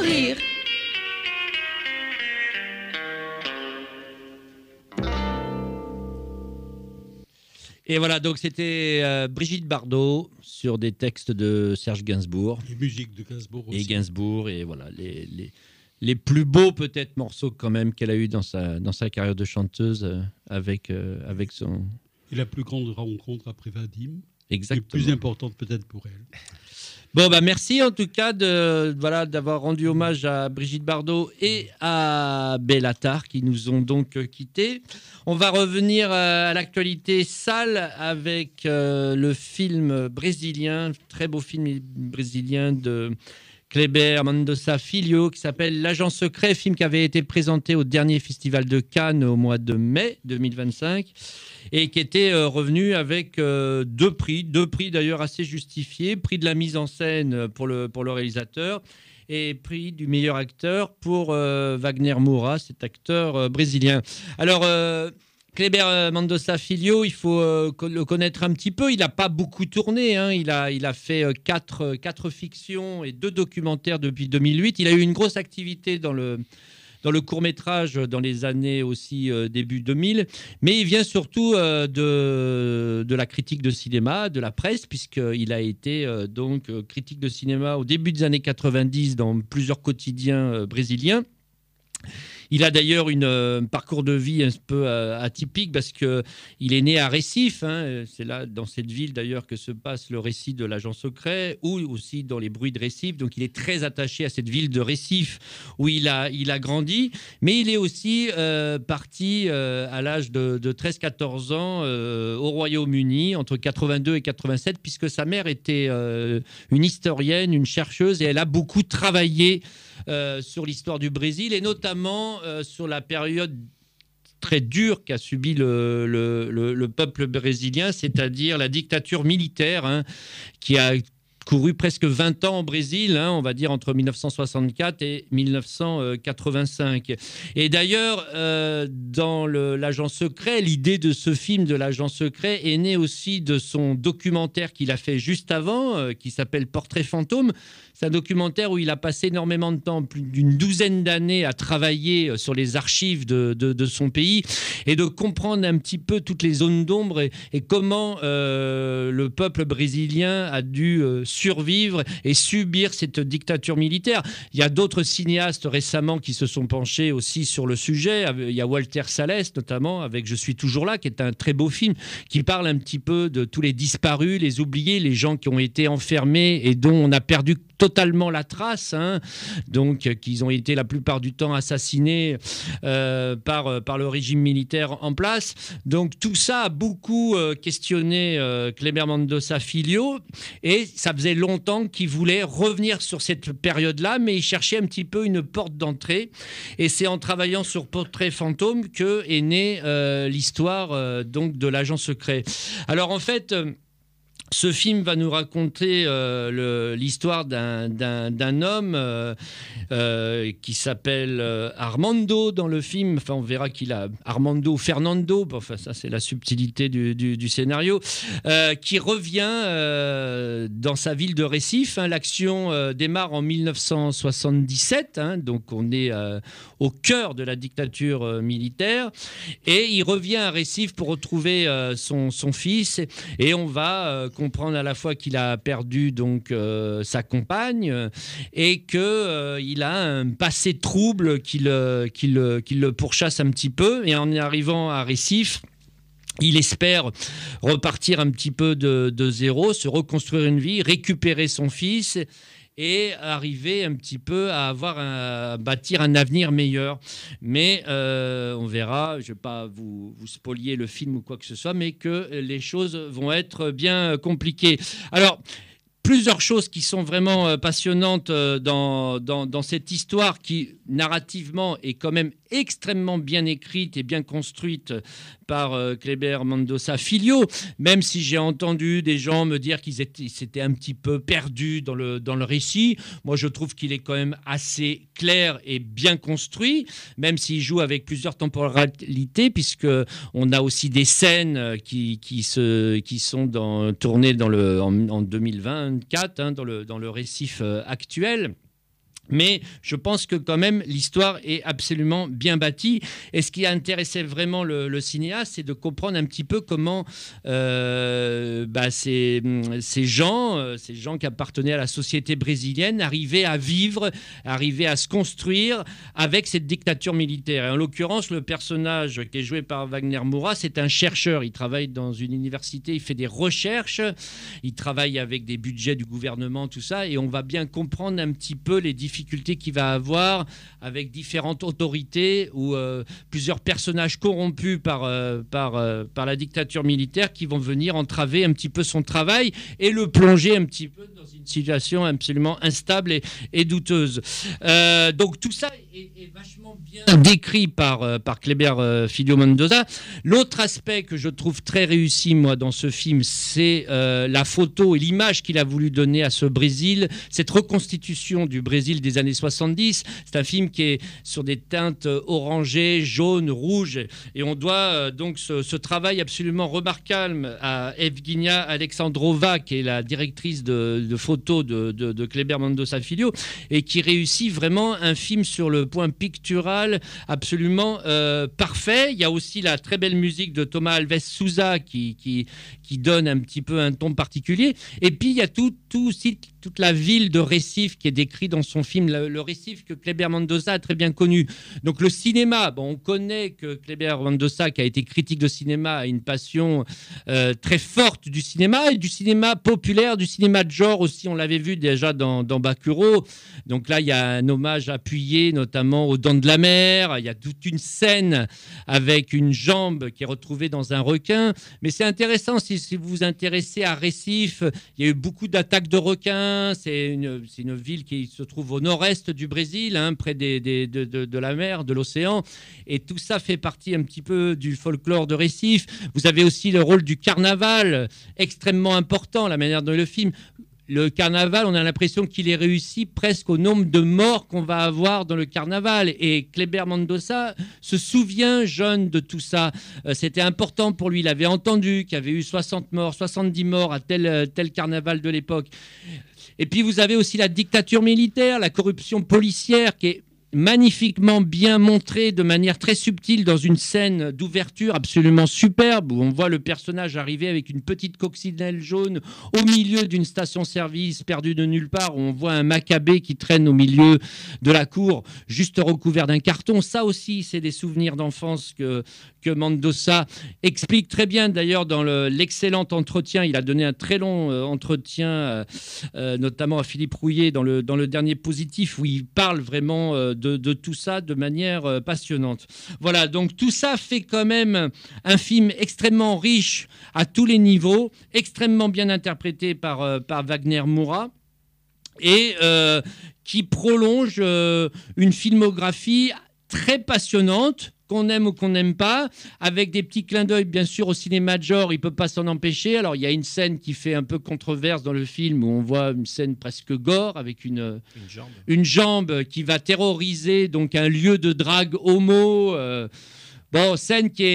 rire. Et voilà, donc c'était Brigitte Bardot sur des textes de Serge Gainsbourg. Les musiques de Gainsbourg aussi. Et Gainsbourg, et voilà, les plus beaux peut-être morceaux quand même qu'elle a eu dans sa carrière de chanteuse avec son... Et la plus grande rencontre après Vadim. Exactement. La plus importante peut-être pour elle. Bon, merci en tout cas d'avoir rendu hommage à Brigitte Bardot et à Béla Tarr qui nous ont donc quittés. On va revenir à l'actualité sale avec le film brésilien, très beau film brésilien de Kleber Mendonça Filho qui s'appelle L'Agent Secret, film qui avait été présenté au dernier festival de Cannes au mois de mai 2025 et qui était revenu avec deux prix d'ailleurs assez justifiés, prix de la mise en scène pour le réalisateur et prix du meilleur acteur pour Wagner Moura, cet acteur brésilien. Alors, Kleber Mendonça Filho, il faut le connaître un petit peu. Il n'a pas beaucoup tourné. Hein. Il a fait quatre fictions et 2 documentaires depuis 2008. Il a eu une grosse activité dans le court-métrage dans les années aussi début 2000. Mais il vient surtout de la critique de cinéma, de la presse, puisqu'il a été donc critique de cinéma au début des années 90 dans plusieurs quotidiens brésiliens. Il a d'ailleurs un parcours de vie un peu atypique parce qu'il est né à Recife. Hein, c'est là, dans cette ville d'ailleurs, que se passe le récit de l'agent secret, ou aussi dans les bruits de Recife. Donc il est très attaché à cette ville de Recife où il a grandi. Mais il est aussi parti à l'âge de 13-14 ans au Royaume-Uni, entre 82 et 87, puisque sa mère était une historienne, une chercheuse, et elle a beaucoup travaillé sur l'histoire du Brésil et notamment sur la période très dure qu'a subi le peuple brésilien, c'est-à-dire la dictature militaire qui a couru presque 20 ans au Brésil, on va dire entre 1964 et 1985. Et d'ailleurs, dans l'agent secret, l'idée de ce film de l'agent secret est née aussi de son documentaire qu'il a fait juste avant, qui s'appelle Portrait fantôme. C'est un documentaire où il a passé énormément de temps, plus d'une 12aine d'années, à travailler sur les archives de son pays et de comprendre un petit peu toutes les zones d'ombre et comment le peuple brésilien a dû survivre et subir cette dictature militaire. Il y a d'autres cinéastes récemment qui se sont penchés aussi sur le sujet. Il y a Walter Salles notamment avec Je suis toujours là, qui est un très beau film qui parle un petit peu de tous les disparus, les oubliés, les gens qui ont été enfermés et dont on a perdu totalement la trace, donc qu'ils ont été la plupart du temps assassinés par le régime militaire en place. Donc tout ça a beaucoup questionné Kleber Mendonça Filho et ça faisait longtemps qu'il voulait revenir sur cette période-là, mais il cherchait un petit peu une porte d'entrée et c'est en travaillant sur Portrait fantôme que est née l'histoire donc de l'agent secret. Alors en fait, ce film va nous raconter l'histoire d'un homme qui s'appelle Armando dans le film. Enfin, on verra qu'il a Armando ou Fernando. Enfin, ça, c'est la subtilité du scénario. Qui revient dans sa ville de Recife. L'action démarre en 1977. Donc, on est au cœur de la dictature militaire. Et il revient à Recife pour retrouver son fils. Et on va comprendre à la fois qu'il a perdu donc sa compagne et que il a un passé trouble qui le pourchasse un petit peu. Et en arrivant à Recife, il espère repartir un petit peu de zéro, se reconstruire une vie, récupérer son fils et arriver un petit peu à bâtir un avenir meilleur. Mais on verra, je ne vais pas vous spolier le film ou quoi que ce soit, mais que les choses vont être bien compliquées. Alors, plusieurs choses qui sont vraiment passionnantes dans cette histoire qui, narrativement, est quand même extrêmement bien écrite et bien construite par Kleber Mendonça Filho, même si j'ai entendu des gens me dire qu'ils s'étaient un petit peu perdus dans le récit. Moi, je trouve qu'il est quand même assez clair et bien construit, même s'il joue avec plusieurs temporalités, puisqu'on a aussi des scènes qui sont tournées en 2024, dans le Recife actuel. Mais je pense que quand même l'histoire est absolument bien bâtie. Et ce qui a intéressé vraiment le cinéaste, c'est de comprendre un petit peu comment ces gens qui appartenaient à la société brésilienne arrivaient à vivre, arrivaient à se construire avec cette dictature militaire. Et en l'occurrence, le personnage qui est joué par Wagner Moura, c'est un chercheur. Il travaille dans une université, il fait des recherches, il travaille avec des budgets du gouvernement, tout ça. Et on va bien comprendre un petit peu les difficultés qu'il va avoir avec différentes autorités ou plusieurs personnages corrompus par la dictature militaire qui vont venir entraver un petit peu son travail et le plonger un petit peu dans une situation absolument instable et douteuse. Donc tout ça est vachement bien décrit par Kleber Filho Mendoza. L'autre aspect que je trouve très réussi, moi, dans ce film, c'est la photo et l'image qu'il a voulu donner à ce Brésil, cette reconstitution du Brésil des années 70. C'est un film qui est sur des teintes orangées, jaunes, rouges. Et on doit donc ce travail absolument remarquable à Evgenia Alexandrova, qui est la directrice de photos de Kleber Mendoza Filho, et qui réussit vraiment un film sur le point pictural absolument parfait. Il y a aussi la très belle musique de Thomas Alves Souza qui donne un petit peu un ton particulier. Et puis, il y a toute la ville de Recife qui est décrite dans son film, le Recife que Kleber Mendoza a très bien connu. Donc le cinéma, on connaît que Kleber Mendoza, qui a été critique de cinéma, a une passion très forte du cinéma et du cinéma populaire, du cinéma de genre aussi. On l'avait vu déjà dans Bacurau. Donc là, il y a un hommage appuyé notamment aux Dents de la Mer. Il y a toute une scène avec une jambe qui est retrouvée dans un requin. Mais c'est intéressant, si vous vous intéressez à Recife, il y a eu beaucoup d'attaques de requins. C'est une ville qui se trouve au nord-est du Brésil, près de la mer, de l'océan. Et tout ça fait partie un petit peu du folklore de Recife. Vous avez aussi le rôle du carnaval, extrêmement important, la manière dont le film... Le carnaval, on a l'impression qu'il est réussi presque au nombre de morts qu'on va avoir dans le carnaval. Et Kleber Mendoza se souvient, jeune, de tout ça. C'était important pour lui. Il avait entendu qu'il y avait eu 60 morts, 70 morts à tel carnaval de l'époque. Et puis vous avez aussi la dictature militaire, la corruption policière qui est magnifiquement bien montré de manière très subtile dans une scène d'ouverture absolument superbe où on voit le personnage arriver avec une petite coccinelle jaune au milieu d'une station-service perdue de nulle part, où on voit un macabé qui traîne au milieu de la cour juste recouvert d'un carton. Ça aussi, c'est des souvenirs d'enfance que Mendoza explique très bien. D'ailleurs, dans l'excellent entretien, il a donné un très long entretien, notamment à Philippe Rouillet dans le dernier Positif, où il parle vraiment de tout ça de manière passionnante. Voilà, donc tout ça fait quand même un film extrêmement riche à tous les niveaux, extrêmement bien interprété par Wagner Moura, et qui prolonge une filmographie très passionnante, qu'on aime ou qu'on n'aime pas, avec des petits clins d'œil, bien sûr, au cinéma de genre, il ne peut pas s'en empêcher. Alors, il y a une scène qui fait un peu controverse dans le film, où on voit une scène presque gore, avec une jambe qui va terroriser donc un lieu de drague homo. Scène qui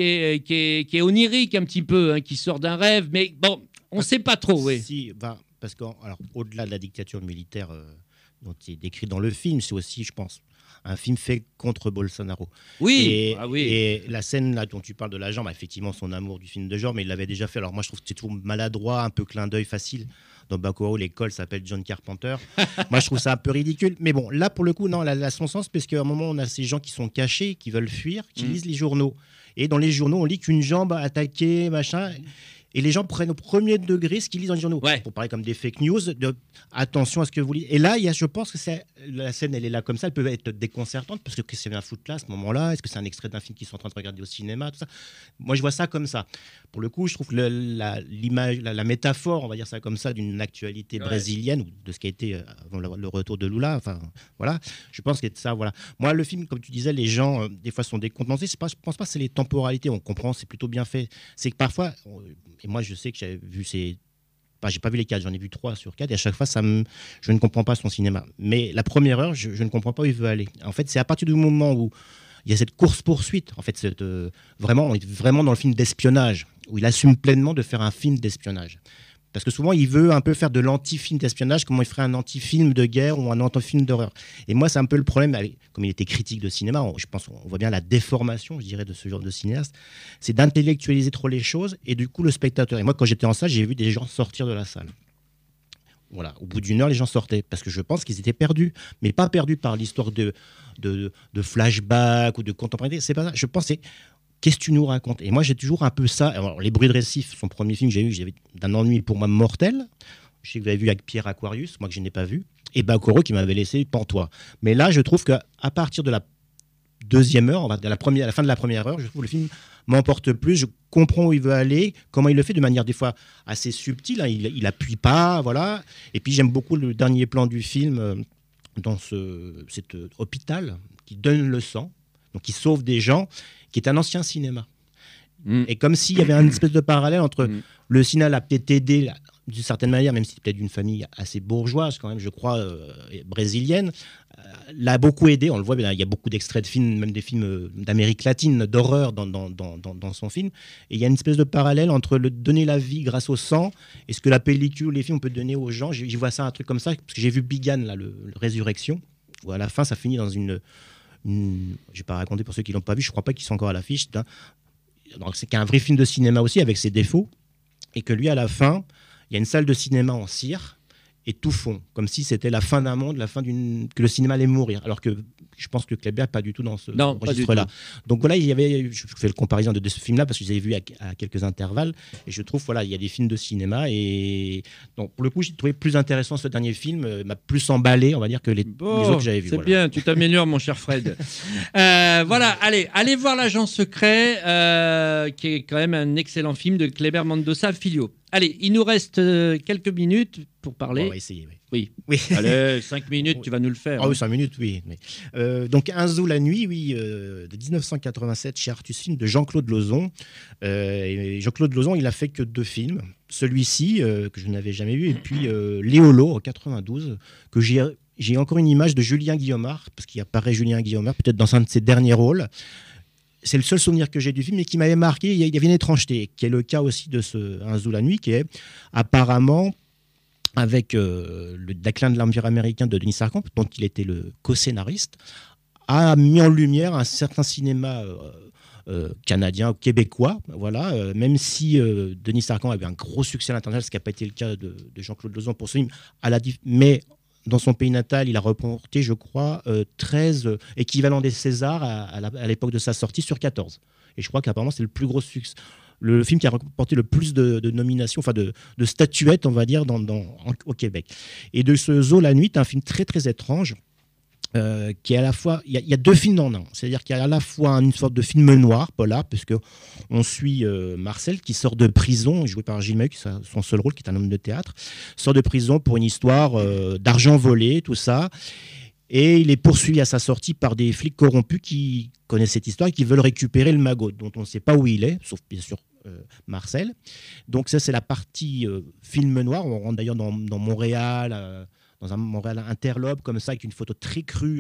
est onirique un petit peu, qui sort d'un rêve, mais bon, on ne sait pas trop. Oui. Si, parce qu'au-delà de la dictature militaire dont il est décrit dans le film, c'est aussi, je pense, un film fait contre Bolsonaro. Oui. Et la scène là dont tu parles de la jambe, effectivement, son amour du film de genre, mais il l'avait déjà fait. Alors moi, je trouve que c'est tout maladroit, un peu clin d'œil facile. Dans Bacurau, l'école s'appelle John Carpenter. Moi, je trouve ça un peu ridicule. Mais bon, là, pour le coup, non, elle a son sens, parce qu'à un moment, on a ces gens qui sont cachés, qui veulent fuir, qui lisent les journaux. Et dans les journaux, on lit qu'une jambe attaquée, machin... Et les gens prennent au premier degré ce qu'ils lisent dans les journaux. Ouais. Pour parler comme des fake news, attention à ce que vous lisez. Et là, je pense que la scène, elle est là comme ça. Elle peut être déconcertante parce que c'est un foutre là à ce moment-là. Est-ce que c'est un extrait d'un film qu'ils sont en train de regarder au cinéma, tout ça. Moi, je vois ça comme ça. Pour le coup, je trouve que l'image, la métaphore, on va dire ça comme ça, d'une actualité brésilienne ou de ce qui a été avant le retour de Lula. Enfin, voilà. Je pense que c'est ça. Voilà. Moi, le film, comme tu disais, les gens des fois sont décontenancés. Je pense pas que c'est les temporalités. On comprend, c'est plutôt bien fait. C'est que parfois. Et moi, je sais que j'avais vu j'ai pas vu les 4, j'en ai vu 3 sur 4, et à chaque fois, je ne comprends pas son cinéma. Mais la première heure, je ne comprends pas où il veut aller. En fait, c'est à partir du moment où il y a cette course-poursuite, en fait, on est vraiment dans le film d'espionnage, où il assume pleinement de faire un film d'espionnage. Parce que souvent, il veut un peu faire de l'anti-film d'espionnage, comment il ferait un anti-film de guerre ou un anti-film d'horreur. Et moi, c'est un peu le problème, comme il était critique de cinéma, je pense qu'on voit bien la déformation, je dirais, de ce genre de cinéaste, c'est d'intellectualiser trop les choses, et du coup, le spectateur. Et moi, quand j'étais en salle, j'ai vu des gens sortir de la salle. Voilà, au bout d'une heure, les gens sortaient, parce que je pense qu'ils étaient perdus, mais pas perdus par l'histoire de flashback ou de contemporanéité. C'est pas ça. Je pense, qu'est-ce que tu nous racontes? Et moi, j'ai toujours un peu ça. Alors, Les Bruits de Récif, son premier film que j'avais d'un ennui pour moi mortel. Je sais que vous avez vu avec Pierre Aquarius, moi que je n'ai pas vu. Et Bacoro qui m'avait laissé pantois. Mais là, je trouve qu'à partir de la deuxième heure, à la fin de la première heure, je trouve le film m'emporte plus. Je comprends où il veut aller, comment il le fait de manière des fois assez subtile. Hein. Il appuie pas, voilà. Et puis, j'aime beaucoup le dernier plan du film dans cet hôpital qui donne le sang, donc qui sauve des gens, qui est un ancien cinéma. Et comme s'il y avait une espèce de parallèle entre le cinéma l'a peut-être aidé d'une certaine manière, même si c'est peut-être d'une famille assez bourgeoise quand même, je crois, brésilienne, l'a beaucoup aidé. On le voit, il y a beaucoup d'extraits de films, même des films d'Amérique latine, d'horreur dans son film. Et il y a une espèce de parallèle entre le donner la vie grâce au sang et ce que la pellicule ou les films on peut donner aux gens. J'y vois ça, un truc comme ça, parce que j'ai vu Bigan, là, le Résurrection, où à la fin, ça finit dans une je ne vais pas raconter pour ceux qui ne l'ont pas vu, je ne crois pas qu'ils sont encore à l'affiche. C'est qu'un vrai film de cinéma aussi, avec ses défauts, et que lui, à la fin, il y a une salle de cinéma en cire, et tout fond, comme si c'était la fin d'un monde, que le cinéma allait mourir. Alors que je pense que Kleber n'est pas du tout dans ce registre-là. Donc voilà, je fais le comparaison de ce film-là, parce que je les ai vus à quelques intervalles, et je trouve, voilà, il y a des films de cinéma, et donc pour le coup, j'ai trouvé plus intéressant ce dernier film, m'a plus emballé, on va dire, que les autres que j'avais vus. C'est bien, tu t'améliores, mon cher Fred. Voilà, allez voir L'Agent Secret, qui est quand même un excellent film de Kleber Mendoza Filho. Allez, il nous reste quelques minutes pour parler. On va essayer, oui. Allez, 5 minutes, tu vas nous le faire. Ah oui, 5 minutes, oui. Mais, donc, Un zoo la nuit, oui, de 1987, chez Artus Film, de Jean-Claude Lauzon. Et Jean-Claude Lauzon, il a fait que 2 films. Celui-ci, que je n'avais jamais vu, et puis Léolo, en 92, que j'ai encore une image de Julien Guillaumard, parce qu'il apparaît Julien Guillaumard, peut-être dans un de ses derniers rôles. C'est le seul souvenir que j'ai du film et qui m'avait marqué. Il y avait une étrangeté, qui est le cas aussi de Un zoo la nuit, qui est apparemment avec le déclin de l'Empire américain de Denis Sarkhan, dont il était le co-scénariste, a mis en lumière un certain cinéma canadien, québécois, voilà, même si Denis Sarkhan avait un gros succès à l'international, ce qui n'a pas été le cas de Jean-Claude Lauzon pour ce film, mais dans son pays natal, il a remporté, je crois, 13 équivalents des Césars à l'époque de sa sortie sur 14. Et je crois qu'apparemment, c'est le plus gros succès. Le film qui a remporté le plus de nominations, enfin de statuettes, on va dire, au Québec. Et de ce Zoo la nuit, un film très, très étrange, qui est à la fois... Il y a 2 films en un. C'est-à-dire qu'il y a à la fois une sorte de film noir, polar, puisqu'on suit Marcel, qui sort de prison, joué par Gilles Maheu, qui a son seul rôle, qui est un homme de théâtre, sort de prison pour une histoire d'argent volé, tout ça. Et il est poursuivi à sa sortie par des flics corrompus qui connaissent cette histoire et qui veulent récupérer le magot, dont on ne sait pas où il est, sauf bien sûr Marcel. Donc ça, c'est la partie film noir. On rentre d'ailleurs dans Montréal... dans un Montréal interlope comme ça, avec une photo très crue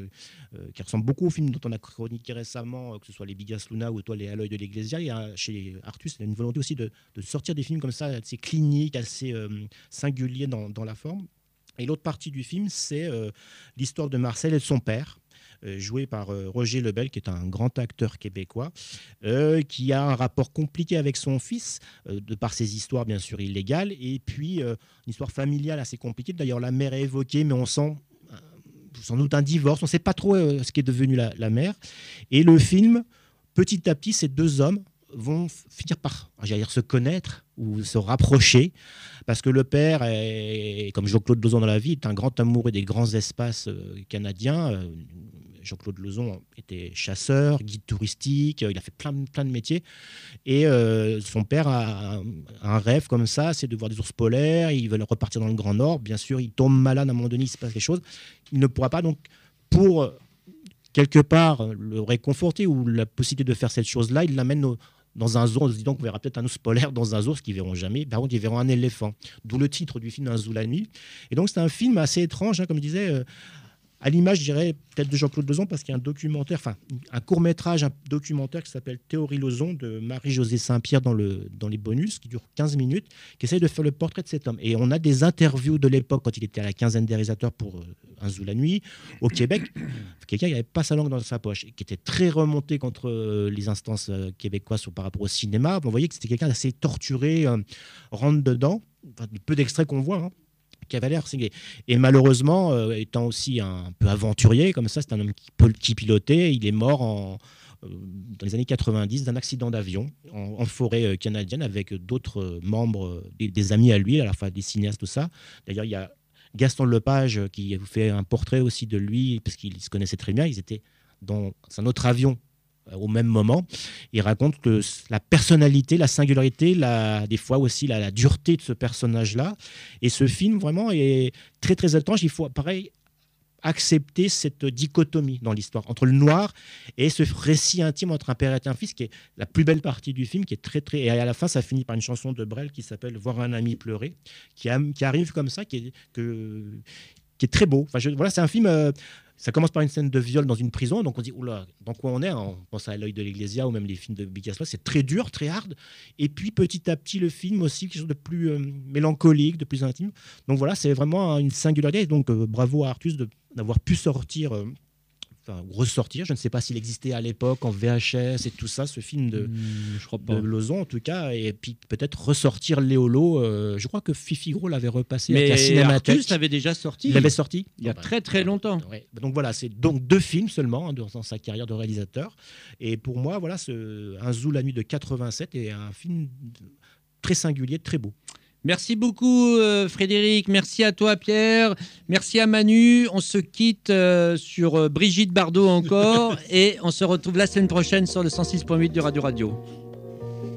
qui ressemble beaucoup au film dont on a chroniqué récemment, que ce soit les Bigas Luna ou toi les À l'œil de l'Iglesia. Chez Artus, il y a une volonté aussi de sortir des films comme ça, assez cliniques, assez singuliers dans la forme. Et l'autre partie du film, c'est l'histoire de Marcel et de son père, joué par Roger Lebel, qui est un grand acteur québécois, qui a un rapport compliqué avec son fils, de par ses histoires bien sûr illégales, et puis une histoire familiale assez compliquée. D'ailleurs, la mère est évoquée, mais on sent sans doute un divorce, on ne sait pas trop ce qu'est devenu la mère. Et le film, petit à petit, ces 2 hommes vont finir par, j'allais dire, se connaître ou se rapprocher, parce que le père, comme Jean-Claude Lauzon dans la vie, est un grand amoureux des grands espaces canadiens. Jean-Claude Lauzon était chasseur, guide touristique, il a fait plein de métiers. Et son père a un rêve comme ça, c'est de voir des ours polaires, ils veulent repartir dans le Grand Nord. Bien sûr, il tombe malade à un moment donné, il se passe quelque chose. Il ne pourra pas, donc, pour quelque part le réconforter ou la possibilité de faire cette chose-là, il l'amène dans un zoo. On se dit donc on verra peut-être un ours polaire dans un zoo, ce qu'ils ne verront jamais. Par contre, ils verront un éléphant. D'où le titre du film, Un zoo la nuit. Et donc, c'est un film assez étrange, hein, comme je disais, à l'image, je dirais, peut-être de Jean-Claude Lauzon, parce qu'il y a un documentaire, enfin, un court-métrage, un documentaire qui s'appelle Théorie Lauzon de Marie-Josée Saint-Pierre dans les bonus, qui dure 15 minutes, qui essaye de faire le portrait de cet homme. Et on a des interviews de l'époque, quand il était à la quinzaine des réalisateurs pour Un Zou la nuit, au Québec. Quelqu'un qui n'avait pas sa langue dans sa poche, et qui était très remonté contre les instances québécoises par rapport au cinéma. On voyait que c'était quelqu'un d'assez torturé, rentre dedans, enfin, peu d'extraits qu'on voit, hein, qui avait l'air singulier. Et malheureusement, étant aussi un peu aventurier, comme ça, c'est un homme qui pilotait. Il est mort dans les années 90 d'un accident d'avion en forêt canadienne avec d'autres membres, des amis à lui, à la fois des cinéastes, tout ça. D'ailleurs, il y a Gaston Lepage qui fait un portrait aussi de lui, parce qu'ils se connaissaient très bien. Ils étaient dans un autre avion au même moment. Il raconte que la personnalité, la singularité, des fois aussi la dureté de ce personnage-là. Et ce film, vraiment, est très, très étrange. Il faut, pareil, accepter cette dichotomie dans l'histoire entre le noir et ce récit intime entre un père et un fils, qui est la plus belle partie du film, qui est très, très... Et à la fin, ça finit par une chanson de Brel qui s'appelle « Voir un ami pleurer », qui arrive comme ça, qui est très beau. Enfin, voilà, c'est un film... ça commence par une scène de viol dans une prison, donc on dit, oula, dans quoi on est? On pense à L'œil de l'Iglesia ou même les films de Picasso, c'est très dur, très hard. Et puis petit à petit, le film aussi, quelque chose de plus mélancolique, de plus intime. Donc voilà, c'est vraiment une singularité. Donc bravo à Artus d'avoir pu sortir, ressortir. Je ne sais pas s'il existait à l'époque en VHS et tout ça, ce film de Lauzon en tout cas, et puis peut-être ressortir Léolo. Je crois que Fifi Gros l'avait repassé avec la Cinémathèque. Artus l'avait déjà sorti. Il l'avait sorti il y a très très longtemps. Ouais. Donc voilà, c'est donc 2 films seulement dans sa carrière de réalisateur. Et pour moi, voilà, Un Zou la nuit de 87 est un film très singulier, très beau. Merci beaucoup Frédéric, merci à toi Pierre, merci à Manu. On se quitte sur Brigitte Bardot encore et on se retrouve la semaine prochaine sur le 106.8 de Radio Radio.